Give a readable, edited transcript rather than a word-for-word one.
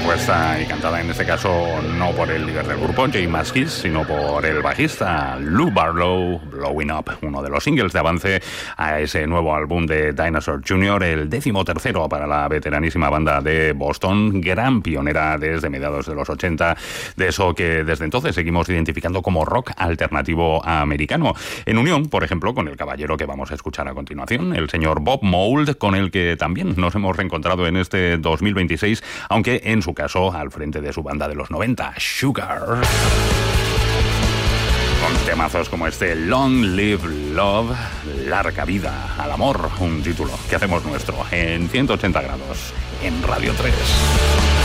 compuesta y cantada en este caso no por el líder del grupo, J Mascis, sino por el bajista Lou Barlow, Blowing Up, uno de los singles de avance a ese nuevo álbum de Dinosaur Jr., el 13º para la veteranísima banda de Boston, gran pionera desde mediados de los 80, de eso que desde entonces seguimos identificando como rock alternativo americano, en unión, por ejemplo, con el caballero que vamos a escuchar a continuación, el señor Bob Mould, con el que también nos hemos reencontrado en este 2026, aunque en su caso al frente de su banda de los 90, Sugar. Con temazos como este Long Live Love, larga vida al amor, un título que hacemos nuestro en 180 grados en Radio 3.